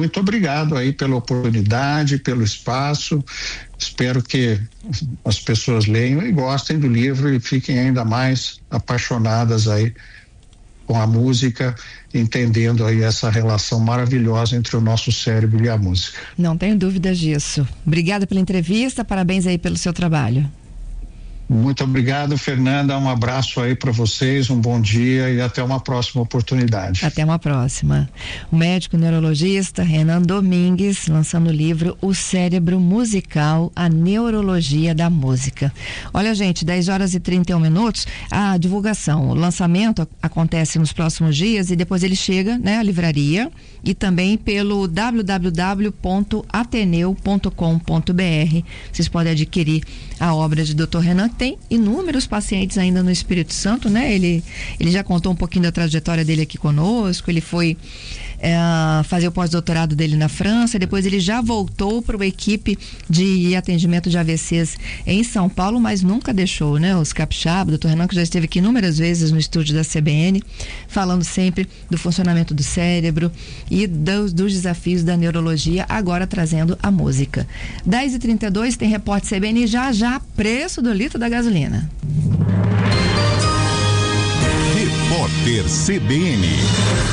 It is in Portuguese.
muito obrigado aí pela oportunidade, pelo espaço. Espero que as pessoas leiam e gostem do livro e fiquem ainda mais apaixonadas aí com a música, entendendo aí essa relação maravilhosa entre o nosso cérebro e a música. Não tenho dúvidas disso. Obrigada pela entrevista, parabéns aí pelo seu trabalho. Muito obrigado, Fernanda, um abraço aí para vocês, um bom dia e até uma próxima oportunidade. Até uma próxima. O médico neurologista Renan Domingues, lançando o livro O Cérebro Musical, a Neurologia da Música. Olha, gente, 10h31, a divulgação, o lançamento acontece nos próximos dias e depois ele chega, né, à livraria e também pelo www.ateneu.com.br. Vocês podem adquirir a obra de Dr. Renan, que tem inúmeros pacientes ainda no Espírito Santo, né? Ele já contou um pouquinho da trajetória dele aqui conosco, ele foi fazer o pós-doutorado dele na França, depois ele já voltou para uma equipe de atendimento de AVCs em São Paulo, mas nunca deixou, né? Os capixaba, o Dr. Renan, que já esteve aqui inúmeras vezes no estúdio da CBN, falando sempre do funcionamento do cérebro e dos desafios da neurologia, agora trazendo a música. 10h32 tem repórter CBN, já preço do litro da gasolina. Repórter CBN.